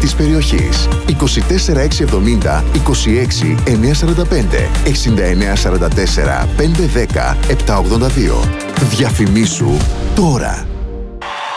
της περιοχής. 24670 26 945 6944 510 782. Διαφημίσου τώρα.